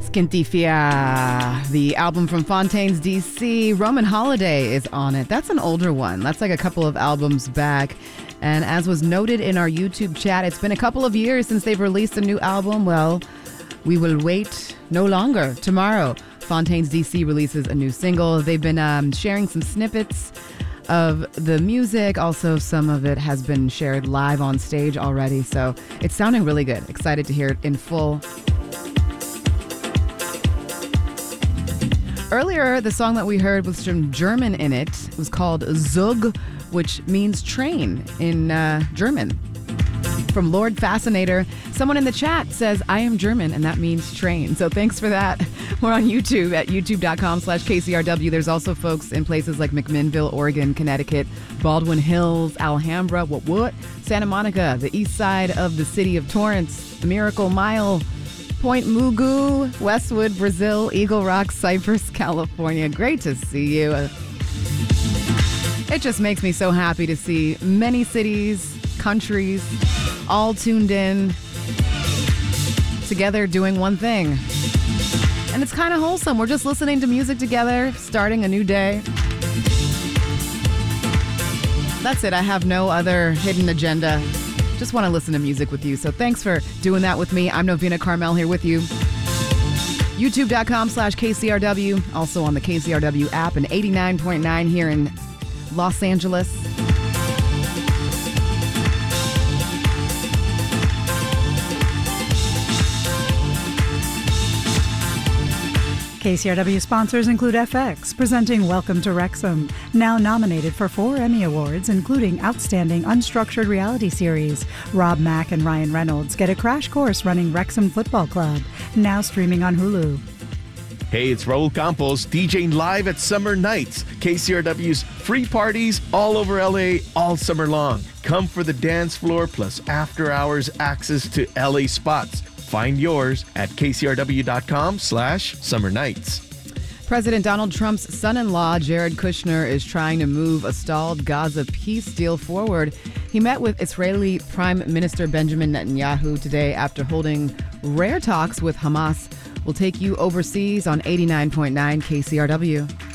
Skintifia, the album from Fontaines DC. Roman Holiday is on it. That's an older one. That's like a couple of albums back. And as was noted in our YouTube chat, it's been a couple of years since they've released a new album. Well, we will wait no longer. Tomorrow, Fontaines DC releases a new single. They've been sharing some snippets of the music. Also, some of it has been shared live on stage already. So it's sounding really good. Excited to hear it in full. Earlier, the song that we heard with some German in it was called Zug, which means train in German. From Lord Fascinator, someone in the chat says, I am German, and that means train. So thanks for that. We're on YouTube at youtube.com/KCRW. There's also folks in places like McMinnville, Oregon, Connecticut, Baldwin Hills, Alhambra, Santa Monica, the east side of the city of Torrance, the Miracle Mile, Point Mugu, Westwood, Brazil, Eagle Rock, Cypress, California. Great to see you. It just makes me so happy to see many cities, countries, all tuned in together doing one thing. And it's kind of wholesome. We're just listening to music together, starting a new day. That's it. I have no other hidden agenda. Just want to listen to music with you. So thanks for doing that with me. I'm Novena Carmel here with you. YouTube.com/KCRW. Also on the KCRW app and 89.9 here in Los Angeles. KCRW sponsors include FX, presenting Welcome to Wrexham, now nominated for 4 Emmy Awards, including Outstanding Unstructured Reality Series. Rob Mack and Ryan Reynolds get a crash course running Wrexham Football Club, now streaming on Hulu. Hey, it's Raul Campos, DJing live at Summer Nights, KCRW's free parties all over LA all summer long. Come for the dance floor plus after hours access to LA spots. Find yours at kcrw.com/summer nights. President Donald Trump's son-in-law, Jared Kushner, is trying to move a stalled Gaza peace deal forward. He met with Israeli Prime Minister Benjamin Netanyahu today after holding rare talks with Hamas. We'll take you overseas on 89.9 KCRW.